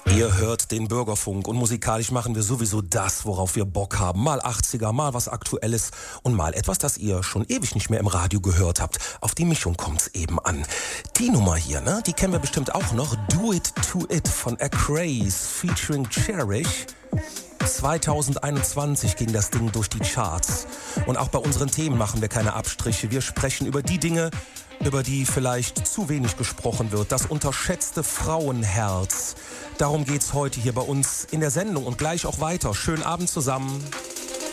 Ihr hört den Bürgerfunk und musikalisch machen wir sowieso das, worauf wir Bock haben. Mal 80er, mal was Aktuelles und mal etwas, das ihr schon ewig nicht mehr im Radio gehört habt. Auf die Mischung kommt's eben an. Die Nummer hier, ne, die kennen wir bestimmt auch noch. Do It To It von Acraze featuring Cherish. 2021 ging das Ding durch die Charts. Und auch bei unseren Themen machen wir keine Abstriche. Wir sprechen über die Dinge, über die vielleicht zu wenig gesprochen wird. Das unterschätzte Frauenherz. Darum geht's heute hier bei uns in der Sendung und gleich auch weiter. Schönen Abend zusammen.